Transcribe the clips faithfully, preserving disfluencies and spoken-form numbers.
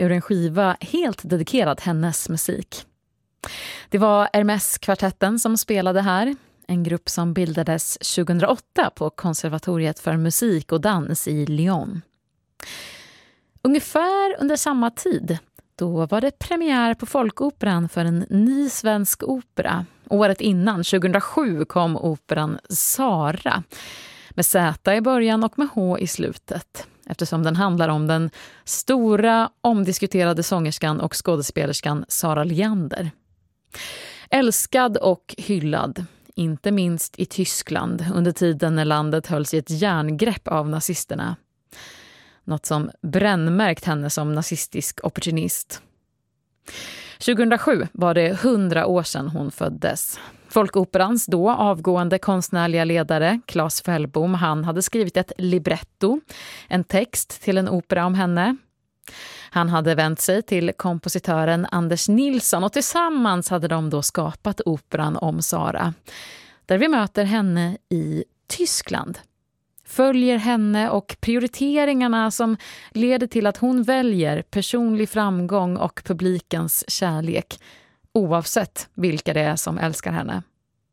ur en skiva helt dedikerad hennes musik. Det var Hermes-kvartetten som spelade här, en grupp som bildades tjugohundraåtta på Konservatoriet för musik och dans i Lyon. Ungefär under samma tid, då var det premiär på Folkoperan för en ny svensk opera. Året innan, tjugohundrasju, kom operan Sara, med Z i början och med H i slutet, eftersom den handlar om den stora, omdiskuterade sångerskan och skådespelerskan Sara Leander. Älskad och hyllad, inte minst i Tyskland under tiden när landet hölls i ett järngrepp av nazisterna. Något som brännmärkt henne som nazistisk opportunist. tjugohundrasju var det hundra år sedan hon föddes. Folkoperans då avgående konstnärliga ledare, Claes Fällbom, han hade skrivit ett libretto, en text till en opera om henne. Han hade vänt sig till kompositören Anders Nilsson och tillsammans hade de då skapat operan om Sara, där vi möter henne i Tyskland. Följer henne och prioriteringarna som leder till att hon väljer personlig framgång och publikens kärlek, oavsett vilka det är som älskar henne.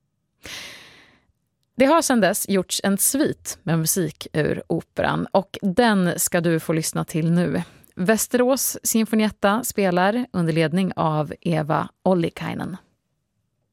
Det har sedan dess gjorts en svit med musik ur operan och den ska du få lyssna till nu. Västerås Sinfonietta spelar under ledning av Eva Ollikainen.